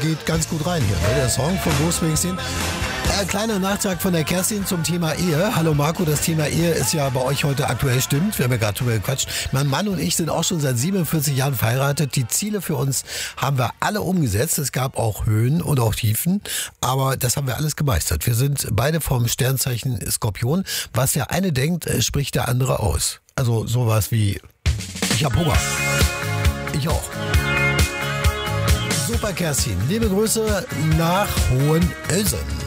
geht ganz gut rein hier, ne? Der Song von Bruce Springsteen. Kleiner Nachtrag von der Kerstin zum Thema Ehe. Hallo Marco, das Thema Ehe ist ja bei euch heute aktuell, stimmt. Wir haben ja gerade drüber gequatscht. Mein Mann und ich sind auch schon seit 47 Jahren verheiratet. Die Ziele für uns haben wir alle umgesetzt. Es gab auch Höhen und auch Tiefen, aber das haben wir alles gemeistert. Wir sind beide vom Sternzeichen Skorpion. Was der eine denkt, spricht der andere aus. Also sowas wie, ich hab Hunger. Ich auch. Super, Kerstin. Liebe Grüße nach Hohenelsen.